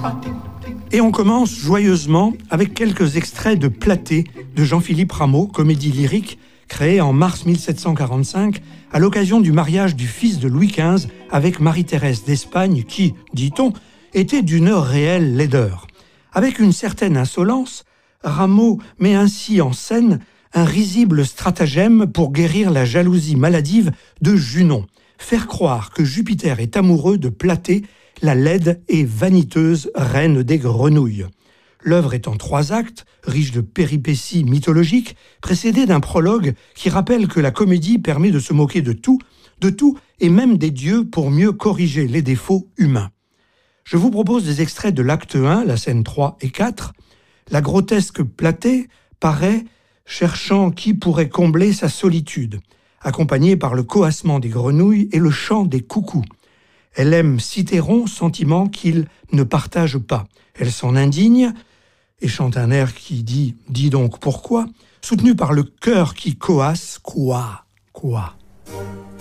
Et on commence joyeusement avec quelques extraits de Platée de Jean-Philippe Rameau, comédie lyrique créée en mars 1745 à l'occasion du mariage du fils de Louis XV avec Marie-Thérèse d'Espagne qui, dit-on, était d'une réelle laideur. Avec une certaine insolence, Rameau met ainsi en scène un risible stratagème pour guérir la jalousie maladive de Junon, faire croire que Jupiter est amoureux de Platée, la laide et vaniteuse reine des grenouilles. L'œuvre est en 3 actes, riche de péripéties mythologiques, précédée d'un prologue qui rappelle que la comédie permet de se moquer de tout et même des dieux pour mieux corriger les défauts humains. Je vous propose des extraits de l'acte 1, la scène 3 et 4. La grotesque Platée paraît cherchant qui pourrait combler sa solitude, accompagnée par le coassement des grenouilles et le chant des coucous. Elle aime Cithéron, sentiment qu'il ne partage pas. Elle s'en indigne et chante un air qui dit « Dis donc pourquoi ?» soutenu par le chœur qui coasse « Quoi ?»